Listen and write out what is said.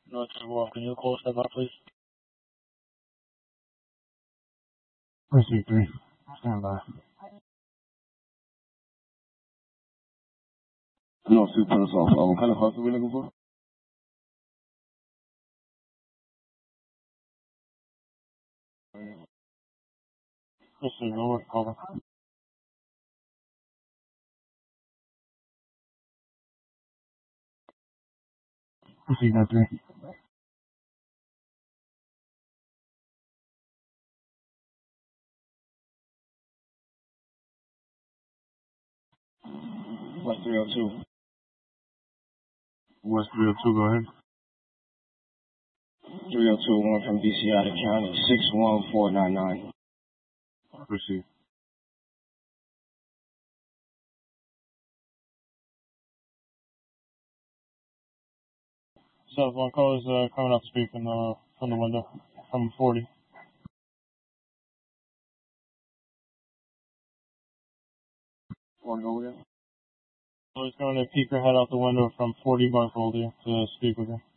North River, can you call step up, please? Precinct 3. Stand by. No, 2 put us off. What kind of house are we looking for? Precinct North, cover. Precinct 3. West 302. West 302, go ahead. 302, one from DC out of county, 61499. Proceed. Southbound call is coming up speaking from the window from 40. Want to go again? So he's going to peek her head out the window from 40 Bartholdi to speak with her.